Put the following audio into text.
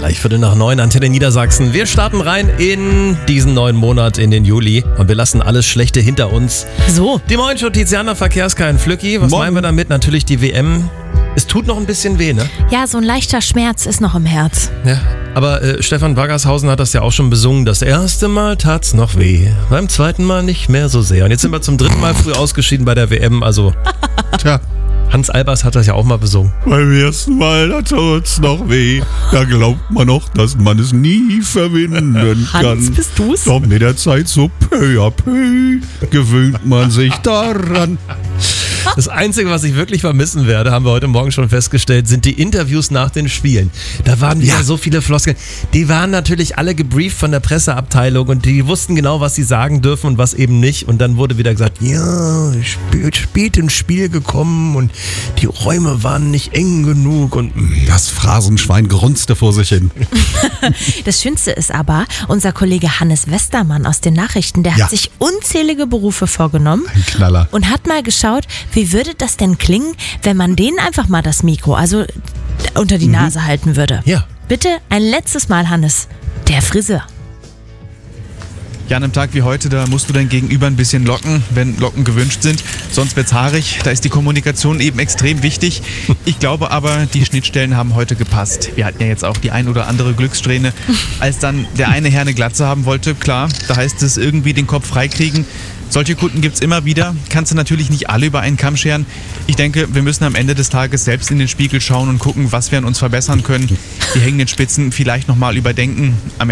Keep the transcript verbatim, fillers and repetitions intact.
Gleich Viertel nach neun, Antenne Niedersachsen. Wir starten rein in diesen neuen Monat, in den Juli. Und wir lassen alles Schlechte hinter uns. So. Die Morgenshow Tiziana, Verkehrskein, Flücki. Was Morgen. meinen wir damit? Natürlich die W M. Es tut noch ein bisschen weh, ne? Ja, so ein leichter Schmerz ist noch im Herz. Ja. Aber äh, Stefan Waggershausen hat das ja auch schon besungen. Das erste Mal tat's noch weh. Beim zweiten Mal nicht mehr so sehr. Und jetzt sind wir zum dritten Mal früh ausgeschieden bei der W M. Also, Tja, Hans Albers hat das ja auch mal besungen. beim ersten Mal, da tut's noch weh. Da glaubt man noch, dass man es nie verwinden kann. Hans, bist du's? Doch mit der Zeit so peu à peu gewöhnt man sich daran. Das Einzige, was ich wirklich vermissen werde, haben wir heute Morgen schon festgestellt, sind die Interviews nach den Spielen. Da waren wieder Ja. so viele Floskeln. Die waren natürlich alle gebrieft von der Presseabteilung und die wussten genau, was sie sagen dürfen und was eben nicht. Und dann wurde wieder gesagt, ja, spät, spät ins Spiel gekommen und die Räume waren nicht eng genug. Und Das Phrasenschwein grunzte vor sich hin. Das Schönste ist aber, unser Kollege Hannes Westermann aus den Nachrichten, der Ja. hat sich unzählige Berufe vorgenommen Ein Knaller. und hat mal geschaut, wie würde das denn klingen, wenn man denen einfach mal das Mikro, also unter die Nase halten würde. ja, Bitte ein letztes Mal, Hannes, der Friseur. Ja, an einem Tag wie heute, da musst du dein Gegenüber ein bisschen locken, wenn Locken gewünscht sind. Sonst wird's haarig. Da ist die Kommunikation eben extrem wichtig. Ich glaube aber, die Schnittstellen haben heute gepasst. Wir hatten ja jetzt auch die ein oder andere Glückssträhne. Als dann der eine Herr eine Glatze haben wollte, klar, da heißt es irgendwie den Kopf freikriegen. Solche Kunden gibt's immer wieder. Kannst du natürlich nicht alle über einen Kamm scheren. Ich denke, wir müssen am Ende des Tages selbst in den Spiegel schauen und gucken, was wir an uns verbessern können. Die hängenden Spitzen vielleicht nochmal überdenken. Am